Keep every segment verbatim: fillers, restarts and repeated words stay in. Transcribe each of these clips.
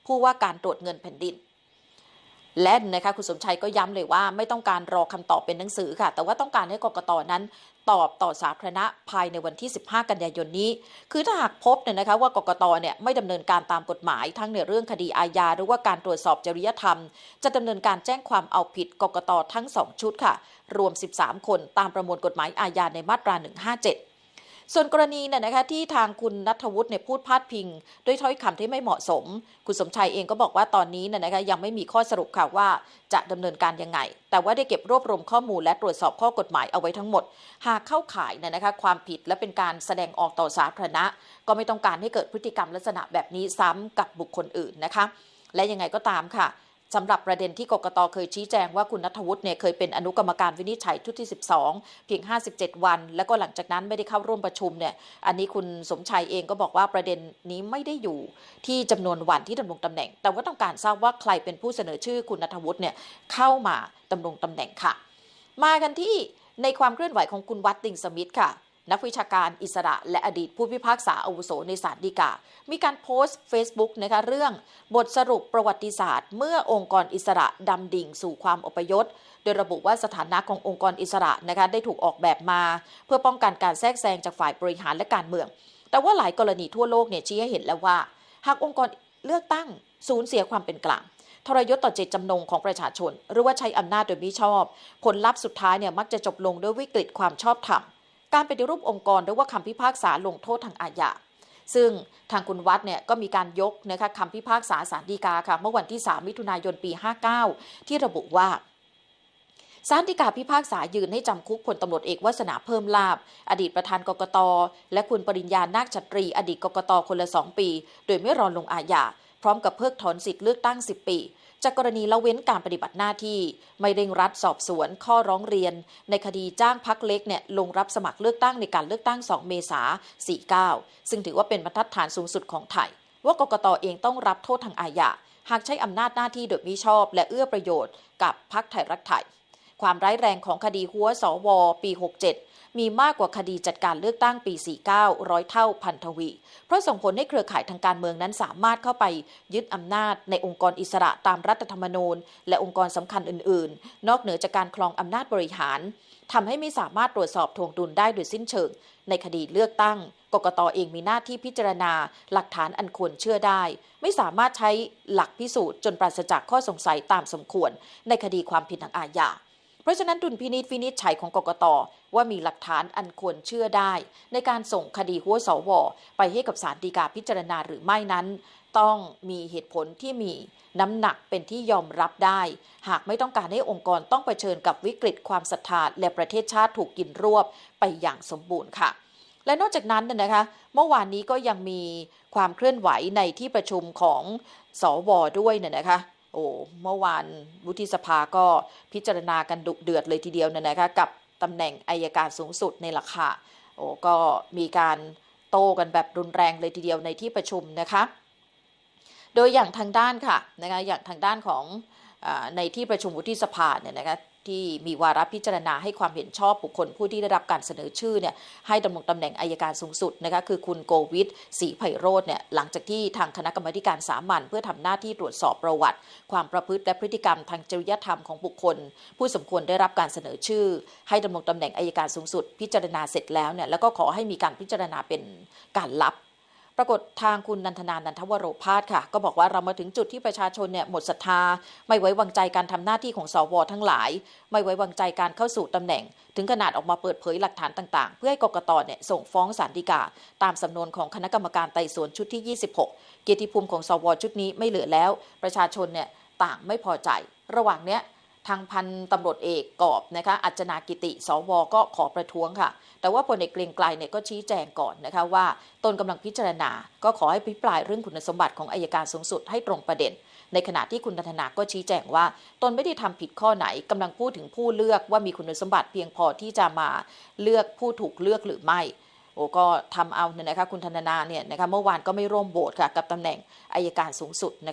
ผู้ว่าการตรวจเงินแผ่นดินและนะคะคุณสมชัยก็ย้ำเลยว่าไม่ต้องการรอคำตอบเป็นหนังสือค่ะแต่ว่าต้องการให้กกต.นั้นตอบต่อสาธารณะภายในวันที่สิบห้ากันยายนนี้คือถ้าหากพบเนี่ยนะคะว่ากกต.เนี่ยไม่ดำเนินการตามกฎหมายทั้งในเรื่องคดีอาญาหรือว่าการตรวจสอบจริยธรรมจะดำเนินการแจ้งความเอาผิดกกต.ทั้งสองชุดค่ะรวมสิบสามคนตามประมวลกฎหมายอาญาในมาตราหนึ่งห้าเจ็ดส่วนกรณีเนี่ยนะคะที่ทางคุณณัฐวุฒิเนี่ยพูดพาดพิงด้วยถ้อยคำที่ไม่เหมาะสมคุณสมชัยเองก็บอกว่าตอนนี้เนี่ยนะคะยังไม่มีข้อสรุปค่ะว่าจะดำเนินการยังไงแต่ว่าได้เก็บรวบรวมข้อมูลและตรวจสอบข้อกฎหมายเอาไว้ทั้งหมดหากเข้าข่ายเนี่ยนะคะความผิดและเป็นการแสดงออกต่อสาธารณะก็ไม่ต้องการให้เกิดพฤติกรรมลักษณะแบบนี้ซ้ำกับบุคคลอื่นนะคะและยังไงก็ตามค่ะสำหรับประเด็นที่กกต.เคยชี้แจงว่าคุณณัฐวุฒิเนี่ยเคยเป็นอนุกรรมการวินิจฉัยชุดที่สิบสองเพียงห้าสิบเจ็ดวันแล้วก็หลังจากนั้นไม่ได้เข้าร่วมประชุมเนี่ยอันนี้คุณสมชัยเองก็บอกว่าประเด็นนี้ไม่ได้อยู่ที่จำนวนวันที่ดำรงตำแหน่งแต่ว่าต้องการทราบว่าใครเป็นผู้เสนอชื่อคุณณัฐวุฒิเนี่ยเข้ามาดำรงตำแหน่งค่ะมากันที่ในความเคลื่อนไหวของคุณวัดติงสมิธค่ะนักวิชาการอิสระและอดีตผู้พิพากษาอาวุโสในศาลฎีกามีการโพสต์ Facebook นะคะเรื่องบทสรุปประวัติศาสตร์เมื่อองค์กรอิสระดำดิ่งสู่ความอพยพโดยระบุว่าสถานะขององค์กรอิสระนะคะได้ถูกออกแบบมาเพื่อป้องกันการแทรกแซงจากฝ่ายบริหารและการเมืองแต่ว่าหลายกรณีทั่วโลกเนี่ยชี้ให้เห็นแล้วว่าหากองค์กรเลือกตั้งสูญเสียความเป็นกลางทรยศต่อเจตจำนงของประชาชนหรือว่าใช้อำนาจโดยมิชอบผลลัพธ์สุดท้ายเนี่ยมักจะจบลงด้วยวิกฤตความชอบธรรมการปฏิรูปองค์กรหรือว่าคำพิพากษาลงโทษทางอาญาซึ่งทางคุณวัดเนี่ยก็มีการยกนะคะคำพิพากษาศาลฎีกาค่ะเมื่อวันที่สามมิถุนายนปีห้าเก้าที่ระบุว่าศาลฎีกาพิพากษายืนให้จำคุกพลตำรวจเอกวาสนาเพิ่มลาภอดีตประธานกกต.และคุณปริญญานาคฉัตรีอดีตกกต.คนละสองปีโดยไม่รอลงอาญาพร้อมกับเพิกถอนสิทธิเลือกตั้งสิบปีจากกรณีละเว้นการปฏิบัติหน้าที่ไม่เร่งรัดสอบสวนข้อร้องเรียนในคดีจ้างพรรคเล็กเนี่ยลงรับสมัครเลือกตั้งในการเลือกตั้งสองเมษายนสี่สิบเก้าซึ่งถือว่าเป็นบรรทัดฐานสูงสุดของไทยว่ากกต.เองต้องรับโทษทางอาญาหากใช้อำนาจหน้าที่โดยมิชอบและเอื้อประโยชน์กับพรรคไทยรักไทยความร้ายแรงของคดีหัวสวปีหกสิบเจ็ดมีมากกว่าคดีจัดการเลือกตั้งปีสี่สิบเก้าร้อยเท่าพันทวีเพราะส่งผลให้เครือข่ายทางการเมืองนั้นสามารถเข้าไปยึดอำนาจในองค์กรอิสระตามรัฐธรรมนูญและองค์กรสำคัญอื่นๆนอกเหนือจากการครองอำนาจบริหารทำให้ไม่สามารถตรวจสอบทวงดุลได้โดยสิ้นเชิงในคดีเลือกตั้งกกต.เองมีหน้าที่พิจารณาหลักฐานอันควรเชื่อได้ไม่สามารถใช้หลักพิสูจน์จนปราศจากข้อสงสัยตามสมควรในคดีความผิดทางอาญาเพราะฉะนั้นดุลพินิจวินิจฉัยของกกต.ว่ามีหลักฐานอันควรเชื่อได้ในการส่งคดีหัวสวไปให้กับศาลฎีกาพิจารณาหรือไม่นั้นต้องมีเหตุผลที่มีน้ำหนักเป็นที่ยอมรับได้หากไม่ต้องการให้องค์กรต้องเผชิญกับวิกฤตความศรัทธาและประเทศชาติถูกกินรวบไปอย่างสมบูรณ์ค่ะและนอกจากนั้นนะคะเมื่อวานนี้ก็ยังมีความเคลื่อนไหวในที่ประชุมของสวด้วยเนี่ยนะคะโอ้เมื่อวานวุฒิสภาก็พิจารณากันดุเดือดเลยทีเดียวเนี่ยนะคะกับตำแหน่งอัยการสูงสุดในราคาโอ้ก็มีการโต้กันแบบรุนแรงเลยทีเดียวในที่ประชุมนะคะโดยอย่างทางด้านค่ะนะคะอย่างทางด้านของอ่าในที่ประชุมวุฒิสภาเนี่ยนะคะที่มีวาระพิจารณาให้ความเห็นชอบบุคคลผู้ที่ได้รับการเสนอชื่อเนี่ยให้ดำรงตำแหน่งอัยการสูงสุดนะคะคือคุณโกวิทศรีไพโรจน์เนี่ยหลังจากที่ทางคณะกรรมาการสามัญเพื่อทำหน้าที่ตรวจสอบประวัติความประพฤติและพฤติกรรมทางจริยธรรมของบุคคลผู้สมควรได้รับการเสนอชื่อให้ดำรงตำแหน่งอัยการสูงสุดพิจารณาเสร็จแล้วเนี่ยแล้วก็ขอให้มีการพิจารณาเป็นการลับปรากฏทางคุณนันทนานันทวโรภาสค่ะก็บอกว่าเรามาถึงจุดที่ประชาชนเนี่ยหมดศรัทธาไม่ไว้วางใจการทำหน้าที่ของสวทั้งหลายไม่ไว้วางใจการเข้าสู่ตำแหน่งถึงขนาดออกมาเปิดเผยหลักฐานต่างๆเพื่อให้กกตเนี่ยส่งฟ้องศาลฎีกาตามสำนวนของคณะกรรมการไต่สวนชุดที่ยี่สิบหกเกียรติภูมิของสวชุดนี้ไม่เหลือแล้วประชาชนเนี่ยต่างไม่พอใจระหว่างเนี้ยทางพันตำรวจเอกกอบนะคะอัจจนากิติสวก็ขอประท้วงค่ะแต่ว่าพลเอกเกรียงไกรเนี่ยก็ชี้แจงก่อนนะคะว่าตนกำลังพิจารณาก็ขอให้พิปรายเรื่องคุณสมบัติของอัยการสูงสุดให้ตรงประเด็นในขณะที่คุณนันทนาก็ชี้แจงว่าตนไม่ได้ทำผิดข้อไหนกำลังพูดถึงผู้เลือกว่ามีคุณสมบัติเพียงพอที่จะมาเลือกผู้ถูกเลือกหรือไม่โอ้ก็ทำเอาเนี่ยนะคะคุณธนาเนี่ยนะคะเมื่อวานก็ไม่ร่วมโหวตค่ะกับตำแหน่งอัยการสูงสุดนะคะ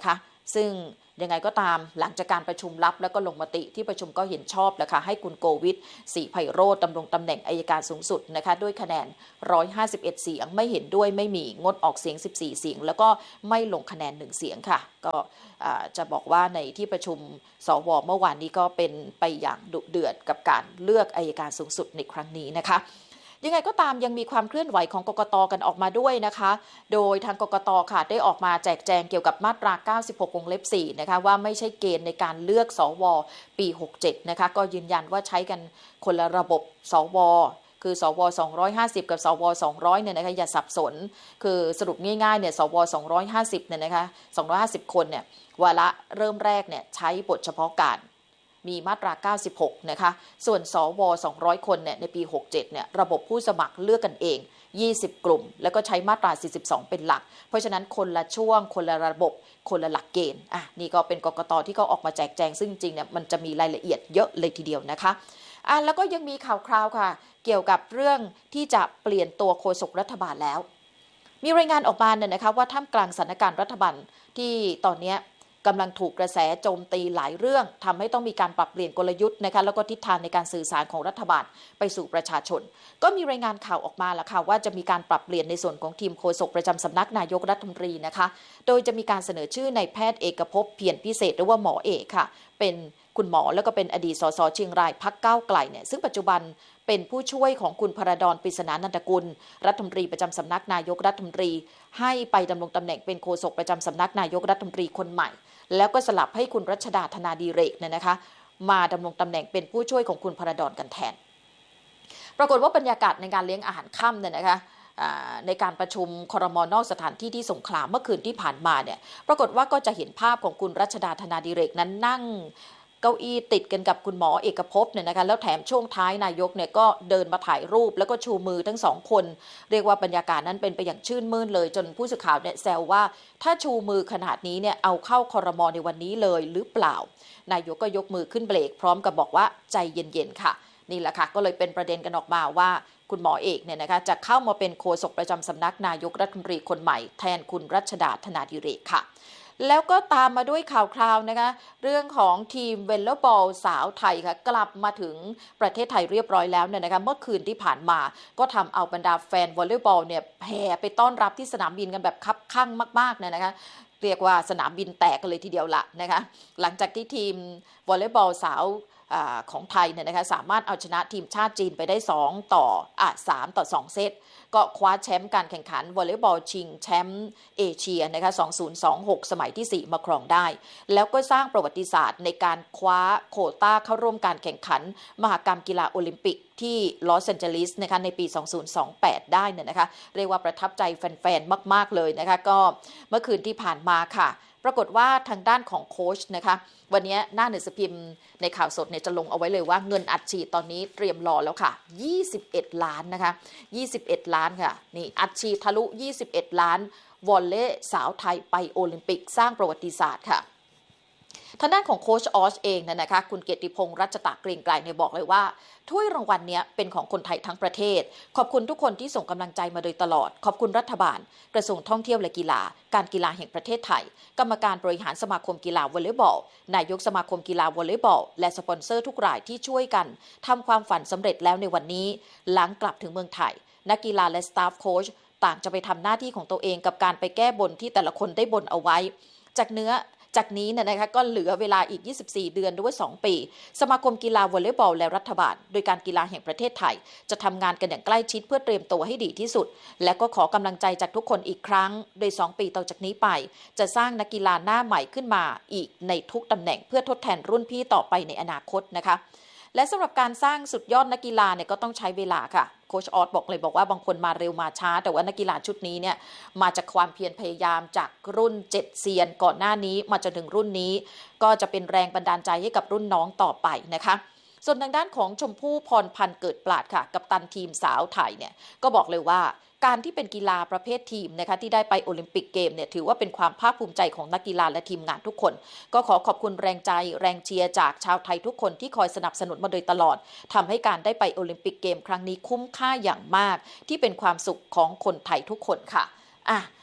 ซึ่งยังไงก็ตามหลังจากการประชุมลับแล้วก็ลงมติที่ประชุมก็เห็นชอบแล้วค่ะให้คุณโกวิทศรีไพโรจน์ดำรงตำแหน่งอัยการสูงสุดนะคะด้วยคะแนนหนึ่งร้อยห้าสิบเอ็ดเสียงไม่เห็นด้วยไม่มีงดออกเสียงสิบสี่เสียงแล้วก็ไม่ลงคะแนนหนึ่งเสียงค่ะก็จะบอกว่าในที่ประชุมสวเมื่อวานนี้ก็เป็นไปอย่างดุเดือดกับการเลือกอัยการสูงสุดในครั้งนี้นะคะยังไงก็ตามยังมีความเคลื่อนไหวของกกต.กันออกมาด้วยนะคะโดยทางกกต.ค่ะได้ออกมาแจกแจงเกี่ยวกับมาตราเก้าสิบหกวงเล็บสี่นะคะว่าไม่ใช่เกณฑ์ในการเลือกสวปีหกสิบเจ็ดนะคะก็ยืนยันว่าใช้กันคนละระบบสวคือสวสองร้อยห้าสิบกับสวสองร้อยเนี่ยนะคะอย่าสับสนคือสรุปง่ายๆเนี่ยสวสองร้อยห้าสิบเนี่ยนะคะสองร้อยห้าสิบคนเนี่ยวาระเริ่มแรกเนี่ยใช้บทเฉพาะการมีมาตราเก้าสิบหกนะคะส่วนสวสองร้อยคนเนี่ยในปีหกสิบเจ็ดเนี่ยระบบผู้สมัครเลือกกันเองยี่สิบกลุ่มแล้วก็ใช้มาตราสี่สิบสองเป็นหลักเพราะฉะนั้นคนละช่วงคนละระบบคนละหลักเกณฑ์อ่ะนี่ก็เป็นกกต.ที่เขาออกมาแจกแจงซึ่งจริงเนี่ยมันจะมีรายละเอียดเยอะเลยทีเดียวนะคะอ่ะแล้วก็ยังมีข่าวคราวค่ะเกี่ยวกับเรื่องที่จะเปลี่ยนตัวโฆษกรัฐบาลแล้วมีรายงานออกมาเนี่ยนะคะว่าท่ามกลางสถานการณ์รัฐบาลที่ตอนนี้กำลังถูกกระแสโจมตีหลายเรื่องทำให้ต้องมีการปรับเปลี่ยนกลยุทธ์นะคะแล้วก็ทิศทางในการสื่อสารของรัฐบาลไปสู่ประชาชนก็มีรายงานข่าวออกมาแล้วค่ะว่าจะมีการปรับเปลี่ยนในส่วนของทีมโฆษกประจำสำนักนายกรัฐมนตรีนะคะโดยจะมีการเสนอชื่อนายแพทย์เอกภพเพียรพิเศษหรือว่าหมอเอกค่ะเป็นคุณหมอแล้วก็เป็นอดีตสสเชียงรายพรรคก้าวไกลเนี่ยซึ่งปัจจุบันเป็นผู้ช่วยของคุณพระดอนปริศนานันทกุลรัฐมนตรีประจำสำนักนายกรัฐมนตรีให้ไปดำรงตำแหน่งเป็นโฆษกประจำสำนักนายกรัฐมนตรีคนใหม่แล้วก็สลับให้คุณรัชดาธนาดีเรกเนี่ยนะคะมาดำรงตำแหน่งเป็นผู้ช่วยของคุณพระดอนกันแทนปรากฏว่าบรรยากาศในการเลี้ยงอาหารค่ำเนี่ยนะคะในการประชุมครม.นอกสถานที่ที่สงขลาเมื่อคืนที่ผ่านมาเนี่ยปรากฏว่าก็จะเห็นภาพของคุณรัชดาธนาดีเรกนั้นนั่งเก้าอี้ติดกันกับคุณหมอเอกภพเนี่ยนะคะแล้วแถมช่วงท้ายนายกเนี่ยก็เดินมาถ่ายรูปแล้วก็ชูมือทั้งสองคนเรียกว่าบรรยากาศนั้นเป็นไปอย่างชื่นมื่นเลยจนผู้สื่อข่าวเนี่ยแซวว่าถ้าชูมือขนาดนี้เนี่ยเอาเข้าครม.ในวันนี้เลยหรือเปล่านายกก็ยกมือขึ้นเบรกพร้อมกับบอกว่าใจเย็นๆค่ะนี่แหละค่ะก็เลยเป็นประเด็นกันออกมาว่าคุณหมอเอกเนี่ยนะคะจะเข้ามาเป็นโฆษกประจำสำนักนายกรัฐมนตรีคนใหม่แทนคุณรัชดาธนาดิเรกค่ะแล้วก็ตามมาด้วยข่าวคราวนะคะเรื่องของทีมวอลเลย์บอลสาวไทยค่ะกลับมาถึงประเทศไทยเรียบร้อยแล้วเนี่ยนะคะเมื่อคืนที่ผ่านมาก็ทำเอาบรรดาแฟนวอลเลย์บอลเนี่ยแห่ไปต้อนรับที่สนามบินกันแบบคับคั่งมากๆเนี่ยนะคะเรียกว่าสนามบินแตกกันเลยทีเดียวละนะคะหลังจากที่ทีมวอลเลย์บอลสาวของไทยเนี่ยนะคะสามารถเอาชนะทีมชาติจีนไปได้สองต่ออ่ะสามต่อสองเซตก็คว้าแชมป์การแข่งขันวอลเลย์บอลชิงแชมป์เอเชียนะคะสองพันยี่สิบหกสมัยที่สี่มาครองได้แล้วก็สร้างประวัติศาสตร์ในการคว้าโควต้าเข้าร่วมการแข่งขันมหกรรมกีฬาโอลิมปิกที่ลอสแอนเจลิสนะคะในปีสองพันยี่สิบแปดได้เนี่ยนะคะเรียกว่าประทับใจแฟนๆมากๆเลยนะคะก็เมื่อคืนที่ผ่านมาค่ะปรากฏว่าทางด้านของโค้ชนะคะวันนี้หน้าหนังสือพิมพ์ในข่าวสดเนี่ยจะลงเอาไว้เลยว่าเงินอัดฉีดตอนนี้เตรียมรอแล้วค่ะยี่สิบเอ็ดล้านนะคะยี่สิบเอ็ดล้านค่ะนี่อัดฉีดทะลุยี่สิบเอ็ดล้านวอลเลย์สาวไทยไปโอลิมปิกสร้างประวัติศาสตร์ค่ะทางด้านของโค้ชออสเองเนี่ยนะคะคุณเกียรติพงษ์รัชตะเกรียงไกรเนี่ยบอกเลยว่าถ้วยรางวัลนี้เป็นของคนไทยทั้งประเทศขอบคุณทุกคนที่ส่งกำลังใจมาโดยตลอดขอบคุณรัฐบาลกระทรวงท่องเที่ยวและกีฬาการกีฬาแห่งประเทศไทยกรรมการบริหารสมาคมกีฬาวอลเลย์บอลนายกสมาคมกีฬาวอลเลย์บอลและสปอนเซอร์ทุกรายที่ช่วยกันทำความฝันสำเร็จแล้วในวันนี้หลังกลับถึงเมืองไทยนักกีฬาและสตาฟโค้ชต่างจะไปทำหน้าที่ของตัวเองกับการไปแก้บนที่แต่ละคนได้บนเอาไว้จากเนื้อจากนี้เนี่ยนะคะก็เหลือเวลาอีกยี่สิบสี่เดือนหรือว่าสองปีสมาคมกีฬาวอลเลย์บอลและรัฐบาลโดยการกีฬาแห่งประเทศไทยจะทำงานกันอย่างใกล้ชิดเพื่อเตรียมตัวให้ดีที่สุดและก็ขอกำลังใจจากทุกคนอีกครั้งโดยสองปีต่อจากนี้ไปจะสร้างนักกีฬาหน้าใหม่ขึ้นมาอีกในทุกตำแหน่งเพื่อทดแทนรุ่นพี่ต่อไปในอนาคตนะคะและสำหรับการสร้างสุดยอดนักกีฬาเนี่ยก็ต้องใช้เวลาค่ะโค้ชออสบอกเลยบอกว่าบางคนมาเร็วมาช้าแต่ว่านักกีฬาชุดนี้เนี่ยมาจากความเพียรพยายามจากรุ่นเจ็ดเซียนก่อนหน้านี้มาจนถึงรุ่นนี้ก็จะเป็นแรงบันดาลใจให้กับรุ่นน้องต่อไปนะคะส่วนทางด้านของชมพู่พรพันธ์เกิดปราดค่ะกัปตันทีมสาวไทยเนี่ยก็บอกเลยว่าการที่เป็นกีฬาประเภททีมนะคะที่ได้ไปโอลิมปิกเกมเนี่ยถือว่าเป็นความภาคภูมิใจของนักกีฬาและทีมงานทุกคนก็ขอขอบคุณแรงใจแรงเชียร์จากชาวไทยทุกคนที่คอยสนับสนุนมาโดยตลอดทำให้การได้ไปโอลิมปิกเกมครั้งนี้คุ้มค่าอย่างมากที่เป็นความสุขของคนไทยทุกคนค่ะอ่ะ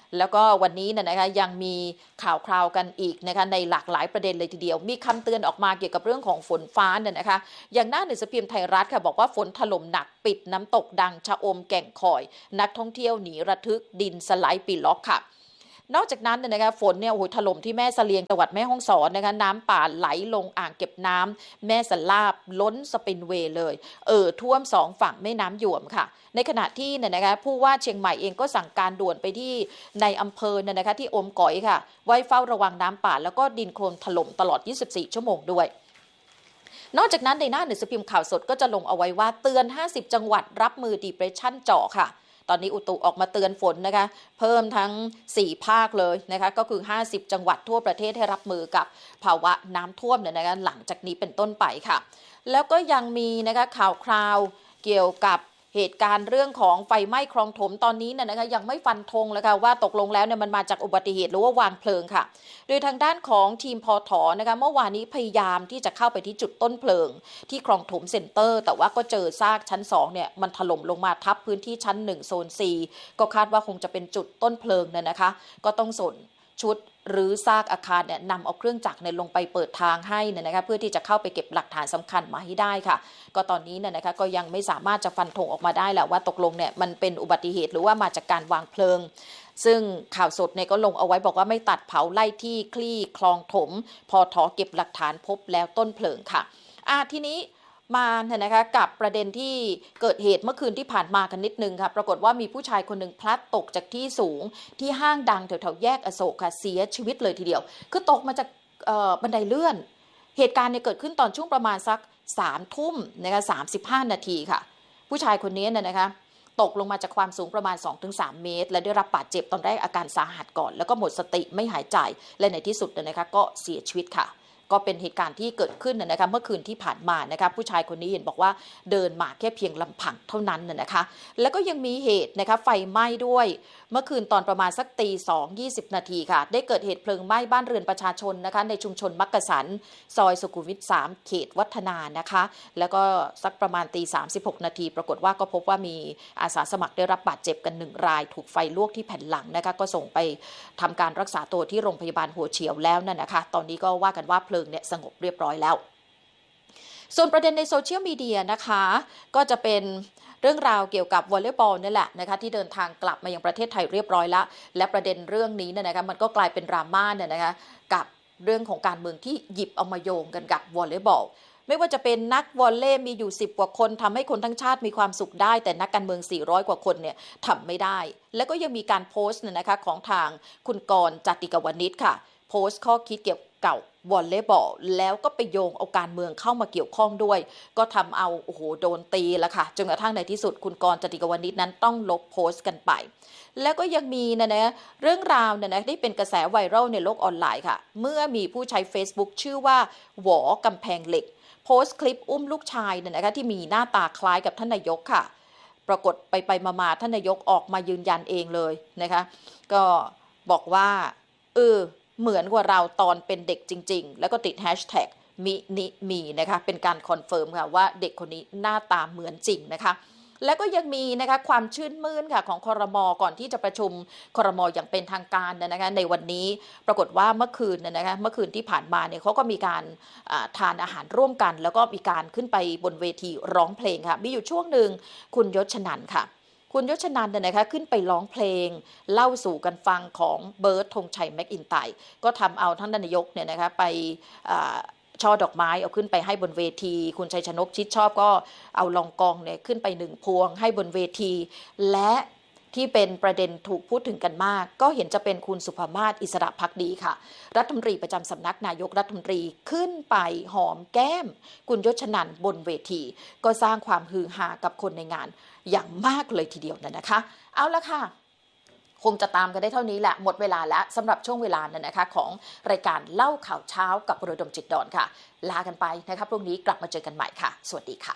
แล้วก็วันนี้เนี่ยนะคะยังมีข่าวคราวกันอีกนะคะในหลากหลายประเด็นเลยทีเดียวมีคำเตือนออกมาเกี่ยวกับเรื่องของฝนฟ้าเนี่ยนะคะอย่างหน้าหนังสือพิมพ์ไทยรัฐค่ะบอกว่าฝนถล่มหนักปิดน้ำตกดังชะอมแก่งคอยนักท่องเที่ยวหนีระทึกดินสไลด์ปีล็อกค่ะนอกจากนั้นเนี่ยนะคะฝนเนี่ยโอ้โหถล่มที่แม่เสลียงจังหวัดแม่ฮ่องสอนนะคะน้ำป่าไหลลงอ่างเก็บน้ำแม่สลาบล้นสปินเวย์เลยเอ่อท่วมสองฝั่งแม่น้ำหยวมค่ะในขณะที่เนี่ยนะคะผู้ว่าเชียงใหม่เองก็สั่งการด่วนไปที่ในอำเภอเนี่ยนะคะที่อมก๋อยค่ะไว้เฝ้าระวังน้ำป่าแล้วก็ดินโคลนถล่มตลอดยี่สิบสี่ชั่วโมงด้วยนอกจากนั้นในหน้าหนังสือพิมพ์ข่าวสดก็จะลงเอาไว้ว่าเตือนห้าสิบจังหวัดรับมือ Depression เจาะค่ะตอนนี้อุตุออกมาเตือนฝนนะคะเพิ่มทั้งสี่ภาคเลยนะคะก็คือห้าสิบจังหวัดทั่วประเทศให้รับมือกับภาวะน้ำท่วมเนี่ยนะคะหลังจากนี้เป็นต้นไปค่ะแล้วก็ยังมีนะคะข่าวคราวเกี่ยวกับเหตุการณ์เรื่องของไฟไหม้คลองถมตอนนี้เนี่ยนะคะยังไม่ฟันธงเลยค่ะว่าตกลงแล้วเนี่ยมันมาจากอุบัติเหตุหรือว่าวางเพลิงค่ะโดยทางด้านของทีมพทนะคะเมื่อวานนี้พยายามที่จะเข้าไปที่จุดต้นเพลิงที่คลองถมเซ็นเตอร์แต่ว่าก็เจอซากชั้นสองเนี่ยมันถล่มลงมาทับพื้นที่ชั้นหนึ่งโซน ซี ก็คาดว่าคงจะเป็นจุดต้นเพลิงเนี่ยนะคะก็ต้องส่งชุดหรือซากอาคารเนี่ยนำเอาเครื่องจักรเนี่ยลงไปเปิดทางให้เนี่ยนะคะเพื่อที่จะเข้าไปเก็บหลักฐานสำคัญมาให้ได้ค่ะก็ตอนนี้เนี่ยนะคะก็ยังไม่สามารถจะฟันธงออกมาได้แหละว่าตกลงเนี่ยมันเป็นอุบัติเหตุหรือว่ามาจากการวางเพลิงซึ่งข่าวสดเนี่ยก็ลงเอาไว้บอกว่าไม่ตัดเผาไล่ที่คลี่คลองถมพอถอเก็บหลักฐานพบแล้วต้นเพลิงค่ะอ่ะทีนี้มาเนี่ยนะคะกับประเด็นที่เกิดเหตุเมื่อคืนที่ผ่านมากันนิดนึงค่ะปรากฏว่ามีผู้ชายคนหนึ่งพลัดตกจากที่สูงที่ห้างดังแถวๆแยกอโศกค่ะเสียชีวิตเลยทีเดียวคือตกมาจากบันไดเลื่อนเหตุการณ์เนี่ยเกิดขึ้นตอนช่วงประมาณสักสามทุ่มนะคะสามสิบห้านาทีค่ะผู้ชายคนนี้เนี่ยนะคะตกลงมาจากความสูงประมาณ สองถึงสาม เมตรและได้รับบาดเจ็บตอนแรกอาการสาหัสก่อนแล้วก็หมดสติไม่หายใจและในที่สุดเนี่ยนะคะก็เสียชีวิตค่ะก็เป็นเหตุการณ์ที่เกิดขึ้นนะคะเมื่อคืนที่ผ่านมานะคะผู้ชายคนนี้เห็นบอกว่าเดินมาแค่เพียงลำพังเท่านั้นนะคะแล้วก็ยังมีเหตุนะคะไฟไหม้ด้วยเมื่อคืนตอนประมาณสักตีสองยี่สิบนาทีค่ะได้เกิดเหตุเพลิงไหม้บ้านเรือนประชาชนนะคะในชุมชนมักกะสันซอยสุขุมวิทสามเขตวัฒนานะคะแล้วก็สักประมาณตีสามสิบหกนาทีปรากฏว่าก็พบว่ามีอาสาสมัครได้รับบาดเจ็บกันหนึ่งรายถูกไฟลวกที่แผ่นหลังนะคะก็ส่งไปทำการรักษาตัวที่โรงพยาบาลหัวเฉียวแล้วนั่นนะคะตอนนี้ก็ว่ากันว่าเพลิงเนี่ยสงบเรียบร้อยแล้วส่วนประเด็นในโซเชียลมีเดียนะคะก็จะเป็นเรื่องราวเกี่ยวกับวอลเลย์บอลนี่แหละนะคะที่เดินทางกลับมายังประเทศไทยเรียบร้อยแล้วและประเด็นเรื่องนี้เนี่ยนะคะมันก็กลายเป็นดราม่าเนี่ยนะคะกับเรื่องของการเมืองที่หยิบเอามาโยงกันกับวอลเลย์บอลไม่ว่าจะเป็นนักวอลเลย์มีอยู่สิบกว่าคนทำให้คนทั้งชาติมีความสุขได้แต่นักการเมืองสี่ร้อยกว่าคนเนี่ยทำไม่ได้แล้วก็ยังมีการโพสต์เนี่ยนะคะของทางคุณกรณ์ จติกวณิชค่ะโพสต์ข้อคิดเกี่ยวกับวอลเลย์บอลแล้วก็ไปโยงเอาการเมืองเข้ามาเกี่ยวข้องด้วยก็ทำเอาโอ้โหโดนตีแล้วค่ะจนกระทั่งในที่สุดคุณกรณ์ จติกวณิชนั้นต้องลบโพสต์กันไปแล้วก็ยังมีนะนะเรื่องราวเนี่ยนะที่เป็นกระแสไวรัลในโลกออนไลน์ค่ะเมื่อมีผู้ใช้ Facebook ชื่อว่าหวอกำแพงเหล็กโพสต์คลิปอุ้มลูกชายเนี่ยนะคะที่มีหน้าตาคล้ายกับท่านนายกค่ะปรากฏไปไปมาๆท่านนายกออกมายืนยันเองเลยนะคะก็บอกว่าเออเหมือนกว่าเราตอนเป็นเด็กจริงๆแล้วก็ติดแฮชแท็กมินิมีนะคะเป็นการคอนเฟิร์มค่ะว่าเด็กคนนี้หน้าตาเหมือนจริงนะคะแล้วก็ยังมีนะคะความชื่นมื่นค่ะของครม.ก่อนที่จะประชุมครม.อย่างเป็นทางการนะคะในวันนี้ปรากฏว่าเมื่อคืนนะคะเมื่อคืนที่ผ่านมาเนี่ยเขาก็มีการทานอาหารร่วมกันแล้วก็มีการขึ้นไปบนเวทีร้องเพลงค่ะมีอยู่ช่วงหนึ่งคุณยศชนันท์ค่ะคุณยศชนันท์นะคะขึ้นไปร้องเพลงเล่าสู่กันฟังของเบิร์ต ธงชัย แม็กอินไตร์ก็ทำเอาท่านนายกเนี่ยนะคะไปช่อดอกไม้เอาขึ้นไปให้บนเวทีคุณชัยชนกชิดชอบก็เอาลองกองเนี่ยขึ้นไปหนึ่งพวงให้บนเวทีและที่เป็นประเด็นถูกพูดถึงกันมากก็เห็นจะเป็นคุณสุภมาศอิสระภักดีค่ะรัฐมนตรีประจำสำนักนายกรัฐมนตรีขึ้นไปหอมแก้มคุณยศชนันท์บนเวทีก็สร้างความฮือฮากับคนในงานอย่างมากเลยทีเดียวนั่นนะคะเอาละค่ะคงจะตามกันได้เท่านี้แหละหมดเวลาแล้วสำหรับช่วงเวลานั้นนะคะของรายการเล่าข่าวเช้ากับระดมจิตดอนค่ะลากันไปนะคะพรุ่งนี้กลับมาเจอกันใหม่ค่ะสวัสดีค่ะ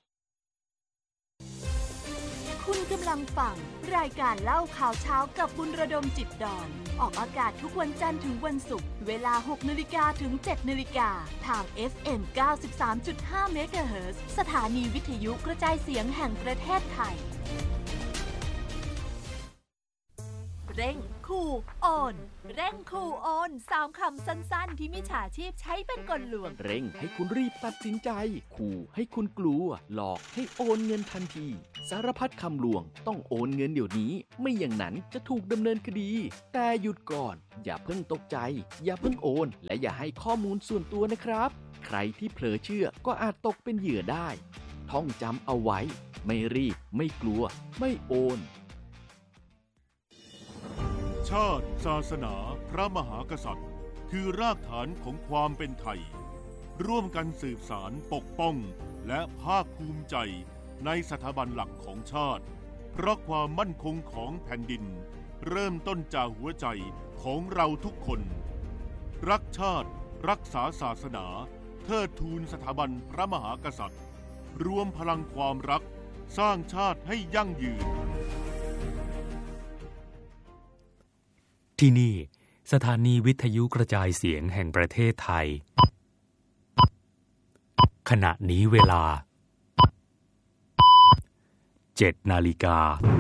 คุณกำลังฟังรายการเล่าข่าวเช้ากับบุญระดมจิตดอนออกอากาศทุกวันจันทร์ถึงวันศุกร์เวลา หกนาฬิกา ถึง เจ็ดนาฬิกา ทาง เอฟ เอ็ม เก้าสิบสามจุดห้า เมกะเฮิรตซ์สถานีวิทยุกระจายเสียงแห่งประเทศไทยเร่งขู่โอนเร่งขู่โอนสามคำสั้นๆที่มิจฉาชีพใช้เป็นกลลวงเร่งให้คุณรีบตัดสินใจขู่ให้คุณกลัวหลอกให้โอนเงินทันทีสารพัดคำลวงต้องโอนเงินเดี๋ยวนี้ไม่อย่างนั้นจะถูกดำเนินคดีแต่หยุดก่อนอย่าเพิ่งตกใจอย่าเพิ่งโอนและอย่าให้ข้อมูลส่วนตัวนะครับใครที่เผลอเชื่อก็อาจตกเป็นเหยื่อได้ท่องจำเอาไว้ไม่รีบไม่กลัวไม่โอนชาติศาสนาพระมหากษัตริย์คือรากฐานของความเป็นไทยร่วมกันสืบสานปกป้องและภาคภูมิใจในสถาบันหลักของชาติเพราะความมั่นคงของแผ่นดินเริ่มต้นจากหัวใจของเราทุกคนรักชาติรักษาศาสนาเทิดทูนสถาบันพระมหากษัตริย์รวมพลังความรักสร้างชาติให้ยั่งยืนที่นี่สถานีวิทยุกระจายเสียงแห่งประเทศไทยขณะนี้เวลาเจ็ดนาฬิกา